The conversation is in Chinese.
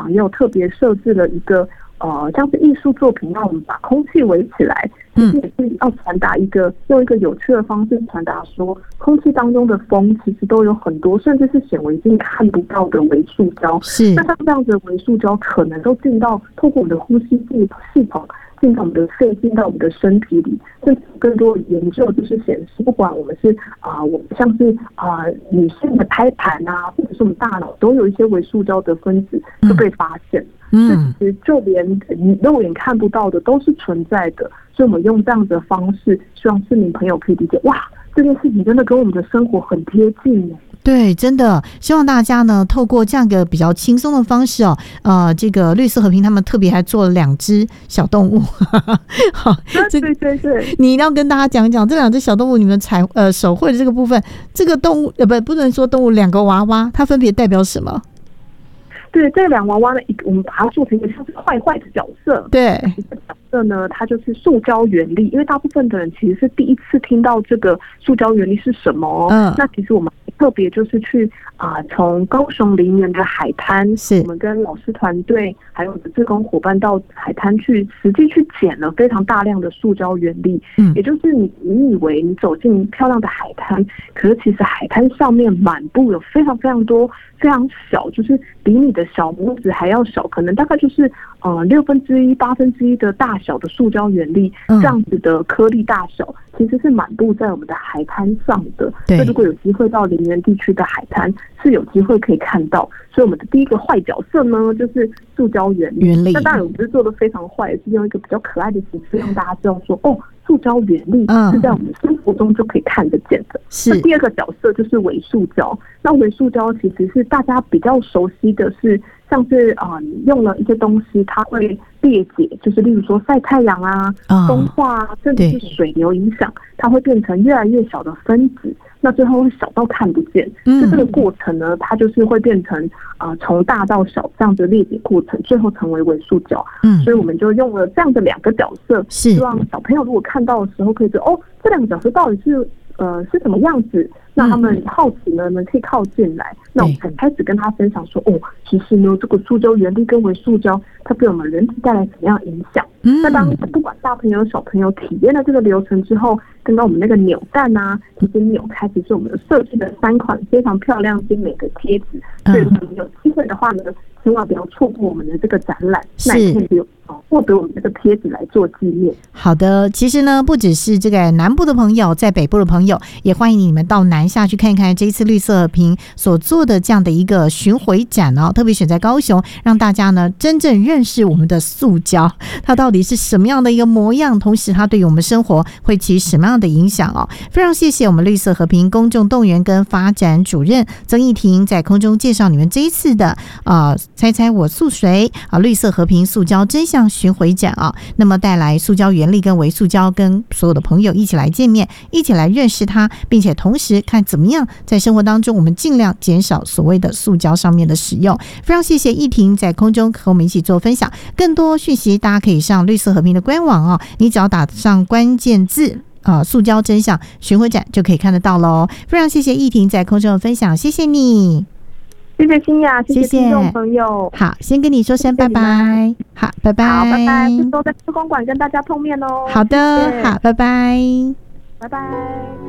场也有特别设置了一个像是艺术作品，让我们把空气围起来，其实也是要传达用一个有趣的方式传达说，空气当中的风其实都有很多，甚至是显微镜看不到的微塑胶。 是， 那像这样子的微塑胶，可能都透过我们的呼吸系统。进到我们的肺，进到我们的身体里，甚至更多的研究就是显示，不管我们是我们像是女性的胎盘啊，或者是我们大脑，都有一些微塑胶的分子就被发现。所以其实就连你肉眼看不到的都是存在的，所以我们用这样子的方式，希望市民朋友可以理解，哇，这件事情真的跟我们的生活很贴近耶。 对，真的希望大家呢，透过这样一个比较轻松的方式这个绿色和平他们特别还做了2只小动物。好， 对， 你要跟大家讲讲这2只小动物，你们手绘的这个部分，这个动物不能说动物，2个娃娃，它分别代表什么？ 对，这2娃娃呢，我们把它做成一个像是坏的角色。 对， 一个角色呢，它就是塑胶原力，因为大部分的人其实是第一次听到这个塑胶原力是什么。那其实我们特别就是去从高雄林园的海滩，我们跟老师团队还有我的志工伙伴到海滩去实际去捡了非常大量的塑胶原力。也就是你以为你走进漂亮的海滩，可是其实海滩上面满布有非常非常多非常小，就是比你的小拇指还要小，可能大概就是1/6、1/8的大小的塑胶原力，这样子的颗粒大小，其实是满布在我们的海滩上的。所以如果有机会到林园地区的海滩，是有机会可以看到。所以我们的第一个坏角色呢，就是塑胶原力。那当然我们不是做的非常坏，是用一个比较可爱的形式让大家知道说，塑胶原力是在我们生活中就可以看得见的。那第2个角色就是微塑胶。那微塑胶其实是大家比较熟悉的是，像是你用了一些东西，它会裂解，就是例如说晒太阳啊、风化啊，甚至是水流影响，它会变成越来越小的分子。那最后会小到看不见。这个过程呢，它就是会变成从大到小这样的裂解过程，最后成为微塑胶。所以我们就用了这样的2个角色，希望小朋友如果看到的时候可以说，这2个角色到底是什么样子？那他们好奇呢，可以靠近来。那我们才开始跟他分享说，其实呢，这个塑胶原力跟微塑胶，它对我们人体带来什么样的影响？那当不管大朋友小朋友体验了这个流程之后，刚刚我们那个扭蛋啊，其实扭开始是我们的设计的3款非常漂亮精美的贴纸。所以如果有机会的话呢，千万不要错过我们的这个展览，那也可以获得我们这个贴纸来做纪念。 好的，其实呢，不只是这个南部的朋友，在北部的朋友，也欢迎你们到南下去看看这一次绿色和平所做的这样的一个巡回展特别选在高雄，让大家呢真正认识我们的塑胶，它到底是什么样的一个模样，同时它对于我们生活会起什么样的影响非常谢谢我们绿色和平公众动员跟发展主任曾义婷在空中介绍你们这一次的猜猜我塑谁绿色和平塑胶真相巡回展那么带来塑胶原力跟微塑胶，跟所有的朋友一起来见面，一起来认识它，并且同时看怎么样在生活当中我们尽量减少所谓的塑胶上面的使用。非常谢谢义婷在空中和我们一起做分享，更多讯息大家可以上绿色和平的官网你只要打上关键字塑胶真相巡回展就可以看得到咯。非常谢谢义婷在空中的分享，谢谢你。 谢谢欣雅，谢谢听众朋友。 好，先跟你说声拜拜。好，拜拜。 好，拜拜。这周在公馆跟大家碰面哦。 好的，好，拜拜。 拜拜。